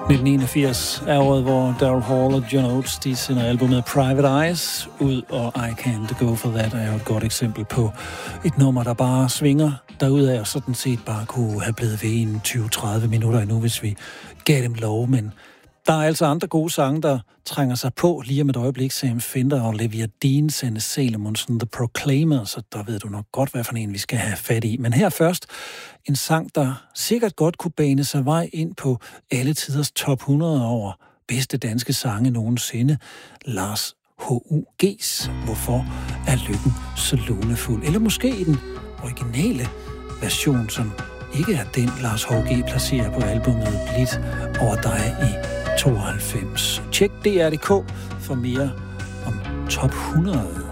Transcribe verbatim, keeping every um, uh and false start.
nitten enogfirs er året, hvor Daryl Hall og John Oates, de sender albumet Private Eyes ud, og I Can't Go For That er jo et godt eksempel på et nummer, der bare svinger derudad, og sådan set bare kunne have blevet ved en tyve til tredive minutter endnu, hvis vi gav dem lov, men der er altså andre gode sange, der trænger sig på lige om et øjeblik. Sam Fender og Olivia Dean, Sanne Salomonsen, The Proclaimers, så der ved du nok godt, hvad for en vi skal have fat i. Men her først en sang, der sikkert godt kunne bane sig vej ind på alle tiders top hundrede over bedste danske sange nogensinde. Lars H U G's Hvorfor er lykken så lunefuld? Eller måske i den originale version, som ikke er den, Lars H G placerer på albumet Blidt over dig i tooghalvfems. Tjek D R punktum D K for mere om top hundrede.